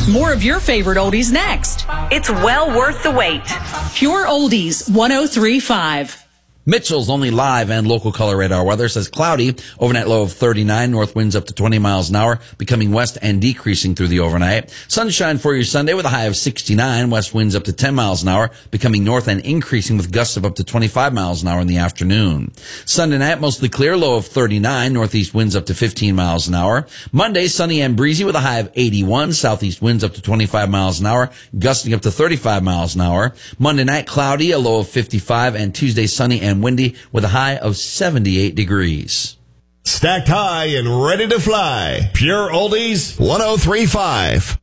More of your favorite oldies next. It's well worth the wait. Pure Oldies 103.5. Mitchell's only live and local color radar weather says cloudy, overnight low of 39, north winds up to 20 miles an hour, becoming west and decreasing through the overnight. Sunshine for your Sunday with a high of 69, west winds up to 10 miles an hour, becoming north and increasing with gusts of up to 25 miles an hour in the afternoon. Sunday night, mostly clear, low of 39, northeast winds up to 15 miles an hour. Monday, sunny and breezy with a high of 81, southeast winds up to 25 miles an hour, gusting up to 35 miles an hour. Monday night, cloudy, a low of 55, and Tuesday, sunny and windy with a high of 78 degrees. Stacked high and ready to fly. Pure Oldies 103.5.